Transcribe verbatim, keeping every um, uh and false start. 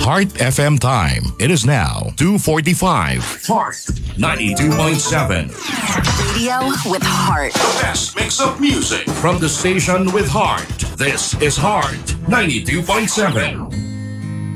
Heart F M time. It is now two forty-five. Heart ninety-two point seven. Radio with heart. The best mix of music from the station with heart. This is Heart ninety-two point seven.